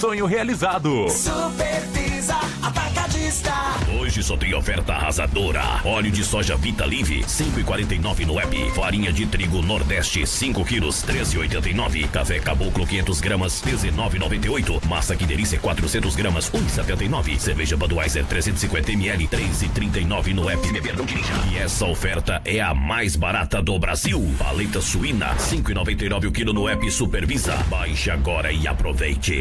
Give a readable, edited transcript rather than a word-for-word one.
sonho realizado. Supervisa Atacadista. Hoje só tem oferta arrasadora. Óleo de soja Vita Live, 5,49 no app. Farinha de trigo Nordeste, 5 quilos, 13,89. Café Caboclo, 500 gramas, 19,98. Massa Que Delícia, 400 gramas, 1,79. Cerveja Budweiser, 350 ml, 3,39 no app. Beber não dirija. E essa oferta é a mais barata do Brasil. Paleta suína, 5,99 o quilo no app Supervisa. Baixe agora e aproveite.